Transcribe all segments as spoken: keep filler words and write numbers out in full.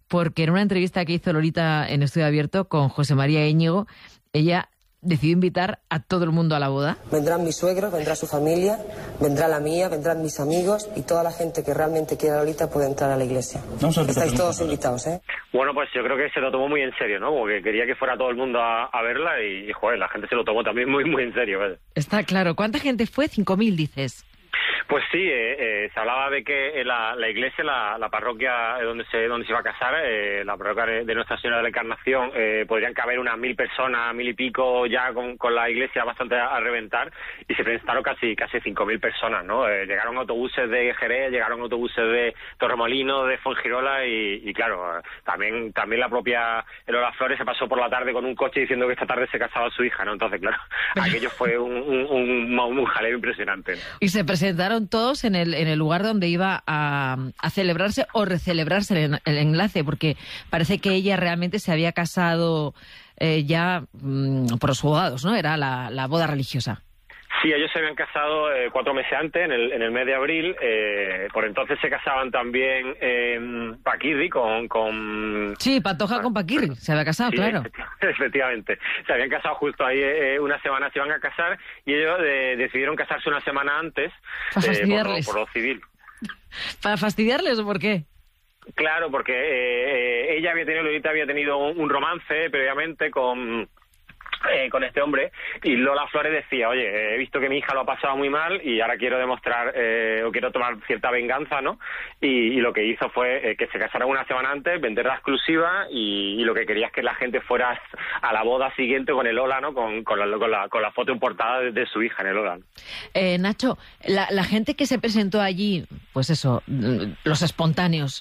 porque en una entrevista que hizo Lolita en Estudio Abierto con José María Íñigo, ella decidió invitar a todo el mundo a la boda. Vendrán mis suegros, vendrá su familia, vendrá la mía, vendrán mis amigos y toda la gente que realmente quiera a Lolita puede entrar a la iglesia. No, estáis todos invitados, ¿eh? Bueno, pues yo creo que se lo tomó muy en serio, ¿no? Porque quería que fuera todo el mundo a, a verla y, y, joder, la gente se lo tomó también muy, muy en serio, ¿vale? Está claro. ¿Cuánta gente fue? cinco mil, dices. Pues sí, eh, eh, se hablaba de que la, la iglesia, la, la parroquia donde se donde se iba a casar, eh, la parroquia de, de Nuestra Señora de la Encarnación, eh, podrían caber unas mil personas, mil y pico, ya con, con la iglesia bastante a, a reventar, y se presentaron casi casi cinco mil personas, ¿no? Eh, llegaron autobuses de Jerez, llegaron autobuses de Torremolinos, de Fuengirola, y, y claro, también también la propia Lola Flores se pasó por la tarde con un coche diciendo que esta tarde se casaba su hija, ¿no? Entonces, claro, aquello fue un, un, un, un jaleo impresionante, ¿no? Y se presentaron todos en el en el lugar donde iba a, a celebrarse o recelebrarse el, el enlace, porque parece que ella realmente se había casado eh, ya mmm, por los abogados, ¿no? Era la, la boda religiosa. Sí, ellos se habían casado eh, cuatro meses antes, en el, en el mes de abril. Eh, por entonces se casaban también eh, Paquirri con, con... Sí, Pantoja con Paquirri, se había casado, sí, claro. Efectivamente. Se habían casado justo ahí eh, una semana, se iban a casar, y ellos eh, decidieron casarse una semana antes eh, por, lo, por lo civil. ¿Para fastidiarles o por qué? Claro, porque eh, ella había tenido, Lolita había tenido un, un romance previamente con... Eh, con este hombre, y Lola Flores decía, oye, eh, he visto que mi hija lo ha pasado muy mal y ahora quiero demostrar eh, o quiero tomar cierta venganza, ¿no? Y, y lo que hizo fue eh, que se casaran una semana antes, vender la exclusiva, y, y lo que quería es que la gente fuera a la boda siguiente con el Lola, ¿no? Con, con, la, con, la, con la foto en portada de, de su hija en el Lola. Eh, Nacho, la, la gente que se presentó allí, pues eso, los espontáneos,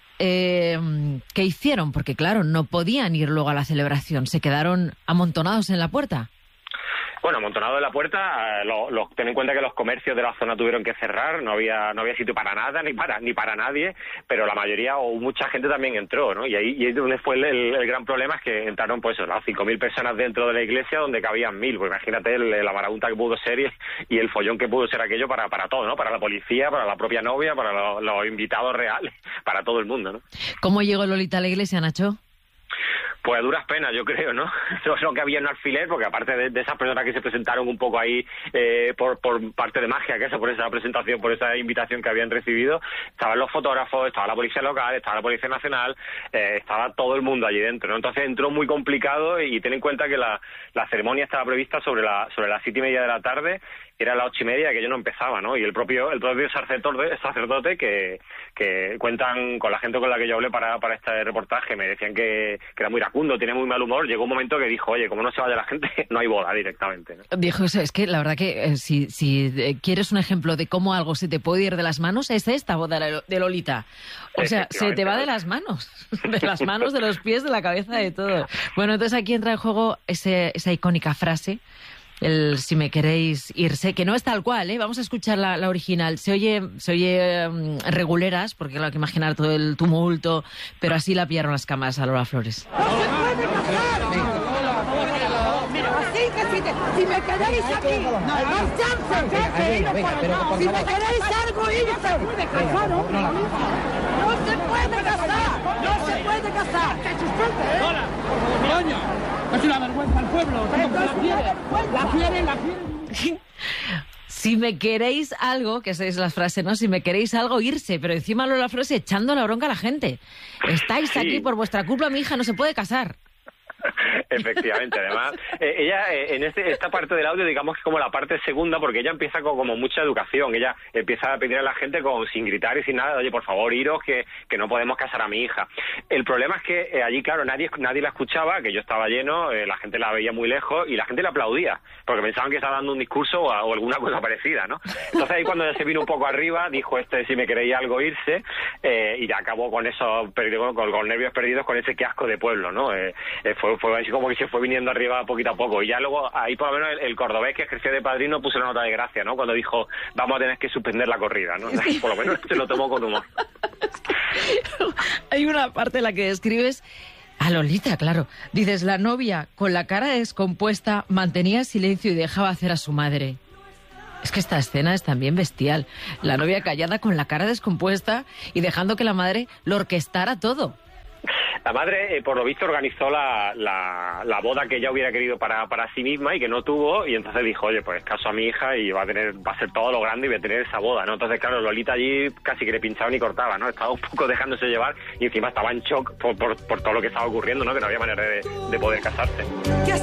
Eh, ¿qué hicieron? Porque claro, no podían ir luego a la celebración, se quedaron amontonados en la puerta. Bueno, amontonado en la puerta, lo, lo, ten en cuenta que los comercios de la zona tuvieron que cerrar, no había no había sitio para nada, ni para ni para nadie, pero la mayoría o mucha gente también entró, ¿no? Y ahí, y ahí donde fue el, el, el gran problema es que entraron, pues, las cinco mil personas dentro de la iglesia donde cabían mil, pues imagínate el, la marabunta que pudo ser y, y el follón que pudo ser aquello para, para todo, ¿no? Para la policía, para la propia novia, para lo, los invitados reales, para todo el mundo, ¿no? ¿Cómo llegó Lolita a la iglesia, Nacho? Pues a duras penas, yo creo, ¿no? Solo que había un alfiler, porque aparte de, de esas personas que se presentaron un poco ahí eh, por, por parte de magia, que eso, por esa presentación, por esa invitación que habían recibido, estaban los fotógrafos, estaba la policía local, estaba la policía nacional, eh, estaba todo el mundo allí dentro, ¿no? Entonces entró muy complicado, y ten en cuenta que la, la ceremonia estaba prevista sobre la sobre las siete y media de la tarde, era las ocho y media, que yo no empezaba, ¿no? Y el propio el propio sacerdote, sacerdote que, que cuentan con la gente con la que yo hablé para, para este reportaje, me decían que, que era muy iracundo, tiene muy mal humor. Llegó un momento que dijo, oye, como no se vaya la gente, no hay boda directamente, ¿no? Dijo, es que la verdad que eh, si, si eh, quieres un ejemplo de cómo algo se te puede ir de las manos, es esta boda de Lolita. O sea, se te va de las manos, de las manos, de los pies, de la cabeza, de todo. Bueno, entonces aquí entra en juego ese, esa icónica frase, el si me queréis irse, que no es tal cual, ¿eh? Vamos a escuchar la, la original. Se oye, se oye um, reguleras, porque claro, hay que imaginar todo el tumulto, pero así la pillaron las cámaras a Lola Flores. ¡No se puede casar! Así que si, te, si me queréis aquí, no hay chance, si me queréis algo, irse. No se puede casar, hombre. No se puede casar, no se puede casar. ¡Hola! ¡Coño! Es una vergüenza al pueblo. La quieren, la quieren, la quieren. Si me queréis algo, que esa es la frase, ¿no? Si me queréis algo, irse. Pero encima Lola Flores echando la bronca a la gente. Estáis sí. aquí por vuestra culpa, mi hija no se puede casar. Efectivamente, además, eh, ella eh, en este, esta parte del audio, digamos que como la parte segunda, porque ella empieza con como mucha educación, ella empieza a pedir a la gente con, sin gritar y sin nada, oye, por favor, iros, que, que no podemos casar a mi hija. El problema es que eh, allí, claro, nadie nadie la escuchaba, que yo estaba lleno, eh, la gente la veía muy lejos y la gente la aplaudía, porque pensaban que estaba dando un discurso o, o alguna cosa parecida, ¿no? Entonces ahí cuando ella se vino un poco arriba, dijo este, si me queréis algo, irse, eh, y ya acabó con esos, con, con los nervios perdidos, con ese qué asco de pueblo, ¿no? Eh, eh, fue, fue así como que se fue viniendo arriba poquito a poco, y ya luego ahí por lo menos el, el cordobés que ejerció de padrino puso una nota de gracia, ¿no? Cuando dijo, vamos a tener que suspender la corrida, ¿no? Por lo menos se lo tomó con humor. Hay una parte en la que describes a Lolita, claro. Dices, la novia con la cara descompuesta mantenía silencio y dejaba hacer a su madre. Es que esta escena es también bestial. La novia callada con la cara descompuesta y dejando que la madre lo orquestara todo. La madre, eh, por lo visto, organizó la, la, la boda que ella hubiera querido para, para sí misma y que no tuvo, y entonces dijo, oye, pues caso a mi hija y va a tener, va a ser todo lo grande y voy a tener esa boda, ¿no? Entonces, claro, Lolita allí casi que le pinchaba ni cortaba, ¿no? Estaba un poco dejándose llevar y encima estaba en shock por, por, por todo lo que estaba ocurriendo, ¿no? Que no había manera de, de poder casarse.